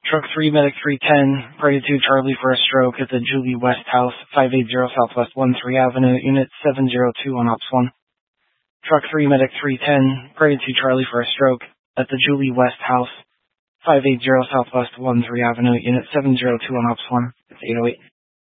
Truck 3 Medic 310, Party 2 Charlie for a stroke at the Julie West House, 580 Southwest 13 Avenue, Unit 702 on Ops 1. Truck 3 Medic 310, Party 2 Charlie for a stroke at the Julie West House, 580 Southwest 13 Avenue, Unit 702 on Ops 1. It's 808.